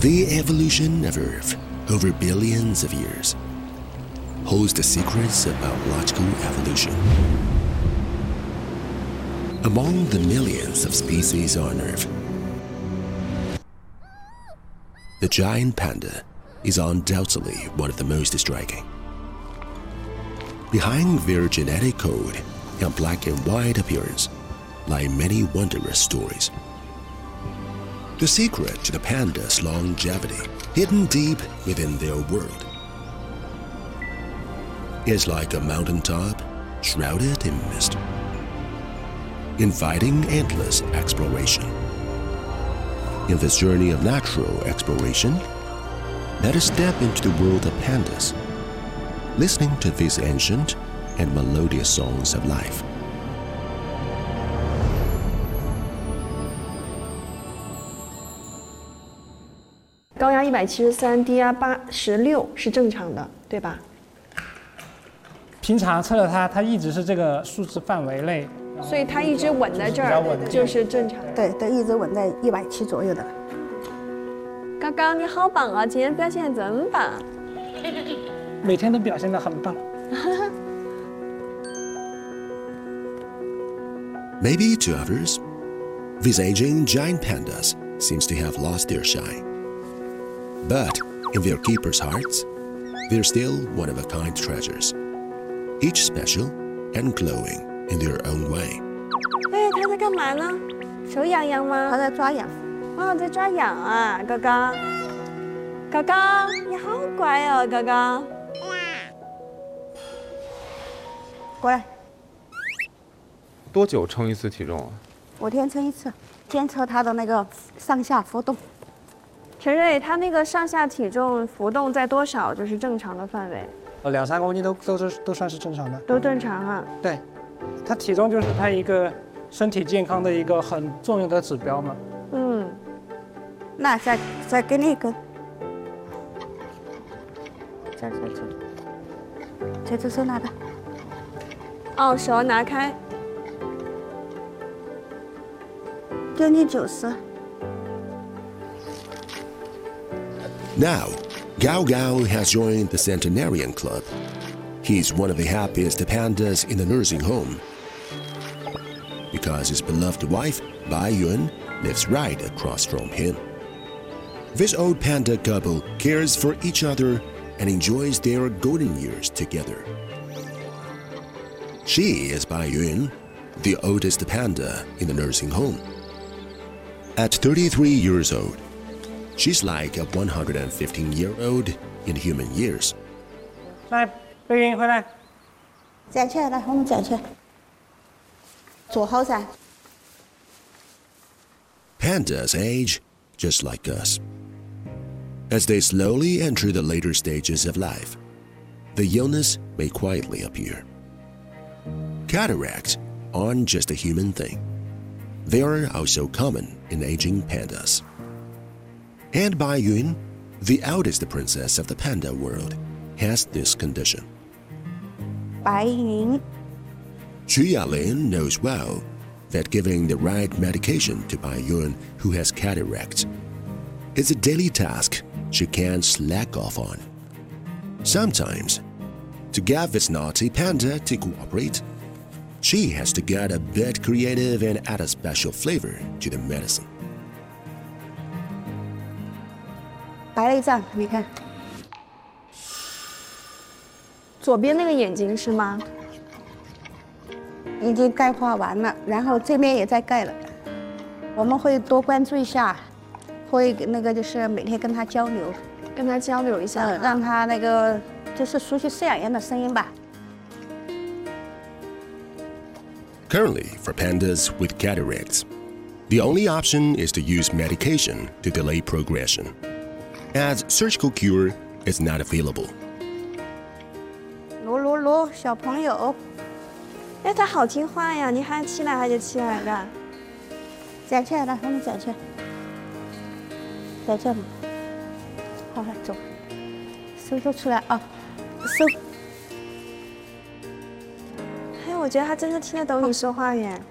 The evolution of Earth over billions of years holds the secrets of biological evolution. Among the millions of species on Earth, the giant panda is undoubtedly one of the most striking. Behind their genetic code and black and white appearance lie many wondrous stories. The secret to the panda's longevity, hidden deep within their world, is like a mountaintop shrouded in mist, inviting endless exploration. In this journey of natural exploration, let us step into the world of pandas, listening to these ancient and melodious songs of life. 高压173，低压86是正常的，对吧？ 平常测了它一直是这个数值范围内， 所以它一直稳在这儿，就是正常。 对对，一直稳在170左右的。 刚刚你好棒啊！今天表现真棒。 每天都表现得很棒。 Maybe to others, these aging giant pandas seems to have lost their shine. But in their keepers' hearts, they're still one-of-a-kind treasures, each special and glowing in their own way. 哎，他在干嘛呢？手痒痒吗？ 他在抓痒。 哦，在抓痒啊，高高。高高，你好乖哦，高高。 过来。 多久称一次体重啊 ？5天称一次，监测他的那个上下浮动。 陈瑞，他那个上下体重浮动在多少就是正常的范围 ？2、3公斤都算是正常的。 都正常啊。 对，他体重就是他一个身体健康的一个很重要的指标嘛。 嗯。 那再给你一根。这只手拿的。 哦，手拿开。 给你90。 Now, Gao Gao has joined the Centenarian Club. He's one of the happiest pandas in the nursing home because his beloved wife, Bai Yun, lives right across from him. This old panda couple cares for each other and enjoys their golden years together. She is Bai Yun, the oldest panda in the nursing home. At 33 years old, she's like a 115-year-old in human years. 来，贝云回来。 站起来，来，我们站起来。坐好噻。 Pandas age just like us. As they slowly enter the later stages of life, the illness may quietly appear. Cataracts aren't just a human thing. They are also common in aging pandas. And Bai Yun, the eldest princess of the panda world, has this condition. 白云 Xu Yalin knows well that giving the right medication to Bai Yun, who has cataracts, is a daily task she can't slack off on. Sometimes, to get this naughty panda to cooperate, she has to get a bit creative and add a special flavor to the medicine. 白了一张，你看。 左边那个眼睛是吗？ 已经钙化完了，然后这边也在钙了。我们会多关注一下，会那个就是每天跟他交流， 跟他交流一下， 让他那个就是熟悉饲养员的声音吧。 Currently, for pandas with cataracts, the only option is to use medication to delay progression, as surgical cure is not available. 噜，小朋友， 哎，他好听话呀！你喊起来他就起来了。 站起来，来，我们站起来，在这里，好，来走，手都出来啊，手。 哎，我觉得他真的听得懂你说话耶。